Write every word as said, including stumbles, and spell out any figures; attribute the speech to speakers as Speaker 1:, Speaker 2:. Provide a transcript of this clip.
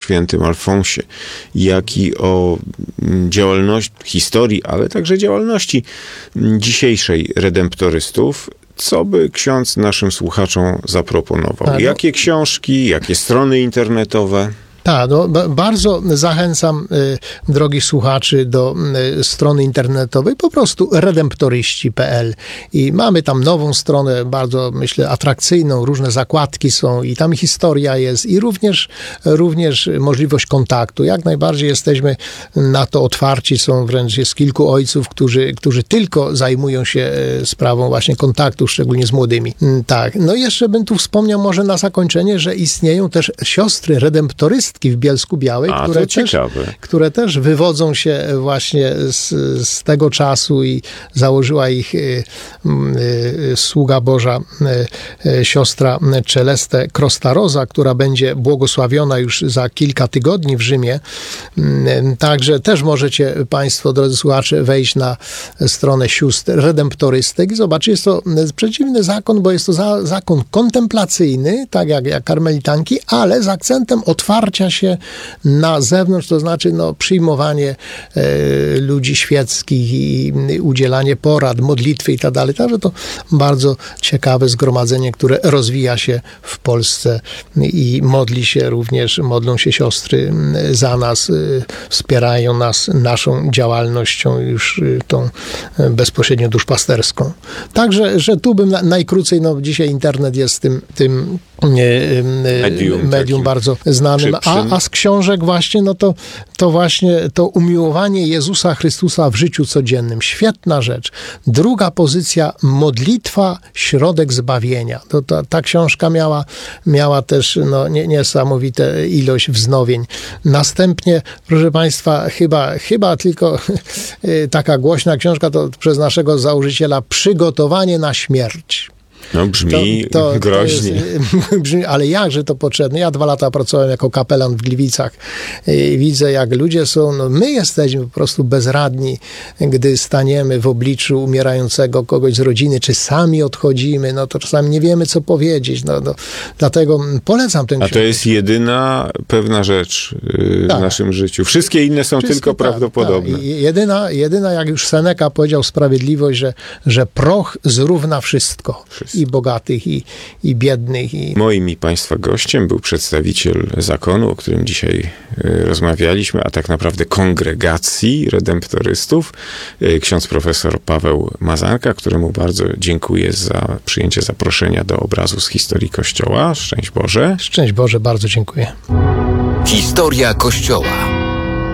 Speaker 1: świętym Alfonsie, jak i o działalności, historii, ale także działalności dzisiejszej redemptorystów, co by ksiądz naszym słuchaczom zaproponował?
Speaker 2: A, no.
Speaker 1: Jakie książki, jakie strony internetowe?
Speaker 2: Tak, no, b- bardzo zachęcam y, drogich słuchaczy do y, strony internetowej, po prostu redemptoryści kropka p l i mamy tam nową stronę, bardzo myślę atrakcyjną, różne zakładki są i tam historia jest i również, również możliwość kontaktu. Jak najbardziej jesteśmy na to otwarci, są wręcz jest kilku ojców, którzy, którzy tylko zajmują się y, sprawą właśnie kontaktu, szczególnie z młodymi. Y, tak, no i jeszcze bym tu wspomniał może na zakończenie, że istnieją też siostry redemptorystki w Bielsku Białej,
Speaker 1: A,
Speaker 2: które,
Speaker 1: to
Speaker 2: też,
Speaker 1: ciekawe.
Speaker 2: które też wywodzą się właśnie z, z tego czasu i założyła ich y, y, sługa Boża, y, y, siostra Celeste Krostaroza, która będzie błogosławiona już za kilka tygodni w Rzymie. Y, także też możecie Państwo, drodzy słuchacze, wejść na stronę sióstr redemptorystek i zobaczyć, jest to przeciwny zakon, bo jest to za, zakon kontemplacyjny, tak jak, jak karmelitanki, ale z akcentem otwarcia się na zewnątrz, to znaczy no, przyjmowanie e, ludzi świeckich i udzielanie porad, modlitwy i tak dalej. Także to bardzo ciekawe zgromadzenie, które rozwija się w Polsce i modli się również, modlą się siostry za nas, wspierają nas naszą działalnością już tą bezpośrednio duszpasterską. Także, że tu bym na, najkrócej, no dzisiaj internet jest tym, tym medium, medium bardzo znanym, a, a z książek właśnie, no to, to właśnie to umiłowanie Jezusa Chrystusa w życiu codziennym. Świetna rzecz. Druga pozycja, modlitwa, środek zbawienia. To, to, ta książka miała, miała też no, nie, niesamowite ilość wznowień. Następnie, proszę Państwa, chyba, chyba tylko taka głośna książka to przez naszego założyciela Przygotowanie na śmierć.
Speaker 1: No brzmi
Speaker 2: to, to,
Speaker 1: groźnie.
Speaker 2: To jest, brzmi, ale jakże to potrzebne. Ja dwa lata pracowałem jako kapelan w Gliwicach i widzę, jak ludzie są, no my jesteśmy po prostu bezradni, gdy staniemy w obliczu umierającego kogoś z rodziny, czy sami odchodzimy, no to czasami nie wiemy, co powiedzieć. No, no, dlatego polecam ten książkę.
Speaker 1: A to jest jedyna pewna rzecz yy,
Speaker 2: tak.
Speaker 1: w naszym życiu. Wszystkie inne są
Speaker 2: Wszystkie,
Speaker 1: tylko
Speaker 2: tak,
Speaker 1: prawdopodobne.
Speaker 2: Tak. Jedyna, jedyna, jak już Seneca powiedział, sprawiedliwość, że, że proch zrówna wszystko. wszystko. I bogatych, i, i biednych. I...
Speaker 1: Moim i Państwa gościem był przedstawiciel zakonu, o którym dzisiaj y, rozmawialiśmy, a tak naprawdę kongregacji redemptorystów, y, ksiądz profesor Paweł Mazanka, któremu bardzo dziękuję za przyjęcie zaproszenia do obrazu z historii Kościoła. Szczęść Boże.
Speaker 2: Szczęść Boże, bardzo dziękuję.
Speaker 3: Historia Kościoła.